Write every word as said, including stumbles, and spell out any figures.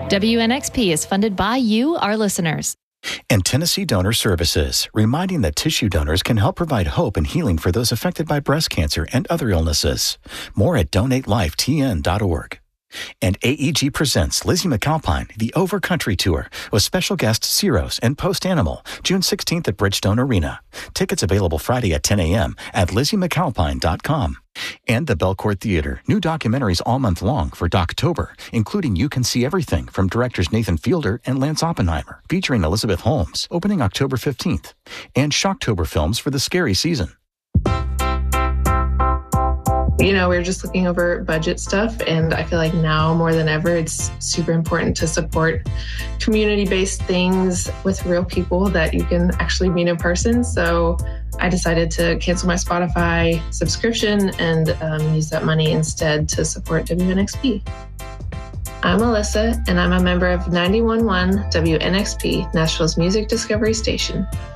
W N X P is funded by you, our listeners. And Tennessee Donor Services, reminding that tissue donors can help provide hope and healing for those affected by breast cancer and other illnesses. More at donate life t n dot org. And A E G presents Lizzie McAlpine, the Over Country Tour, with special guests Ciros and Post Animal, June sixteenth at Bridgestone Arena. Tickets available Friday at ten a.m. at lizzie mcalpine dot com. And the Belcourt Theater, new documentaries all month long for Doctober, including You Can See Everything from directors Nathan Fielder and Lance Oppenheimer, featuring Elizabeth Holmes, opening October fifteenth. And Shocktober films for the scary season. You know, we were just looking over budget stuff, and I feel like now more than ever, it's super important to support community-based things with real people that you can actually meet in person. So I decided to cancel my Spotify subscription and um, use that money instead to support W N X P. I'm Alyssa, and I'm a member of ninety-one point one W N X P, Nashville's music discovery station.